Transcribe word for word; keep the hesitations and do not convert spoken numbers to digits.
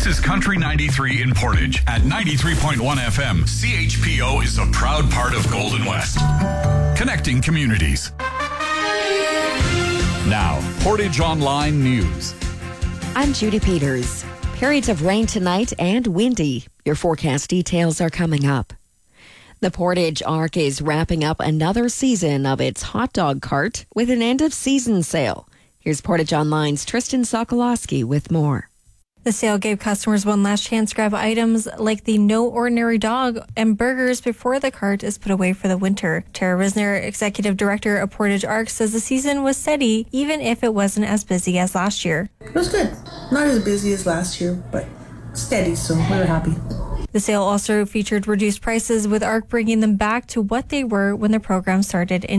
This is Country ninety-three in Portage. At ninety-three point one F M, C H P O is a proud part of Golden West. Connecting communities. Now, Portage Online News. I'm Judy Peters. Periods of rain tonight and windy. Your forecast details are coming up. The Portage Arc is wrapping up another season of its hot dog cart with an end-of-season sale. Here's Portage Online's Tristan Sokolowski with more. The sale gave customers one last chance to grab items like the No Ordinary Dog and burgers before the cart is put away for the winter. Tara Risner, Executive Director of Portage Arc, says the season was steady, even if it wasn't as busy as last year. It was good. Not as busy as last year, but steady, so we were happy. The sale also featured reduced prices, with Arc bringing them back to what they were when the program started in